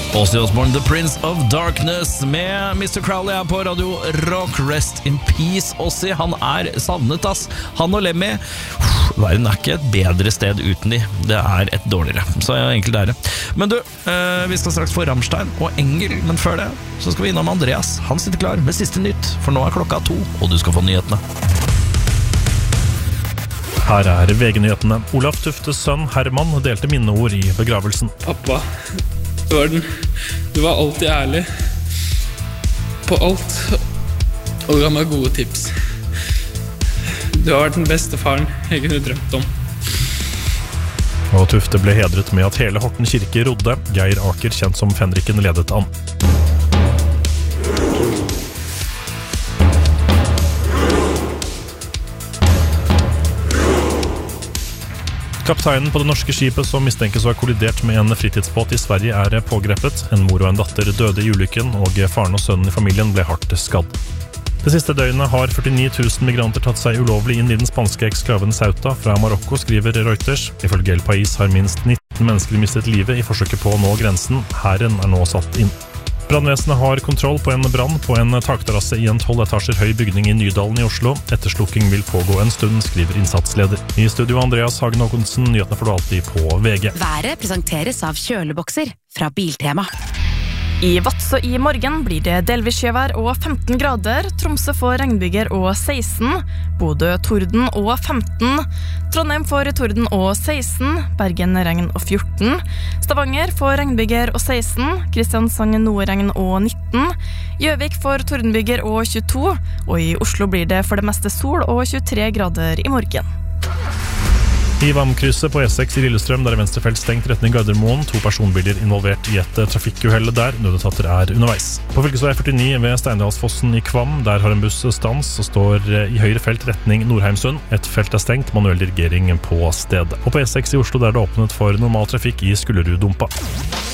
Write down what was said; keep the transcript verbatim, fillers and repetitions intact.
Ozzy Osbourne, The Prince of Darkness med mister Crowley her på Radio Rock. Rest in peace, Ozzy. Han er savnet, ass. Han og Lemmy. Verden er ikke et bedre sted uten de. Det er et dårligere. Så enkelt er det. Men du, eh, vi skal straks få Rammstein og Engel, men før det så skal vi innom Andreas. Han sitter klar med siste nytt, for nå er klokka to, og du skal få nyhetene. Her er V G-nyhetene. Olaf Tuftes sønn Herman delte minneord i begravelsen. Pappa, du var, den, du var alltid ærlig på alt, og du ga meg gode tips. Du har vært den beste faren jeg kunne drømt om. Og Tufte ble hedret med at hele Horten kirke rodde. Geir Aker, kjent som Fenriken, ledet an. Kapteinen på det norske skipet som mistenkes å ha kollidert med en fritidsbåt i Sverige er pågrepet. En mor og en datter døde i ulykken, og faren og sønnen i familien ble hardt skadd. Det siste døgnet har førtini tusen migranter tatt seg ulovlig inn i den spanske eksklaven Ceuta fra Marokko, skriver Reuters. Ifølge El País har minst nitten mennesker mistet livet i forsøket på å nå grensen. Hæren er nå satt inn. Brannvesenet har kontroll på en brann på en takterrasse i en tolv etasjer høy bygning i Nydalen i Oslo. Etterslukking vil pågå en stund, skriver innsatsleder. I studio Andreas Hagen Håkonsen, nyhetene får du alltid på V G. Været presenteres av kjølebokser fra Biltema. I Vadsø i morgen blir det delvis sjøvær og femten grader. Tromsø får regnbyger og seksten. Bodø torden og femten. Trondheim får torden og seksten. Bergen regn og fjorten. Stavanger får regnbyger og seksten. Kristiansand noe regn og nitten. Gjøvik får tordenbyger og tjueto. Og i Oslo blir det for det meste sol og tjuetre grader i morgen. I Vamkrysset på E seks i Lillestrøm, der er venstrefelt stengt retning Gardermoen. To personbiler involvert i et trafikkuhell der. Nødetater er underveis. På fylkesvei førtini ved Steindalsfossen i Kvam, der har en buss stans og står i høyre felt retning Nordheimsund. Et felt er stengt, manuell dirigering på stedet. Og på E seks i Oslo, der det er åpnet for normal trafikk i Skulleruddumpa.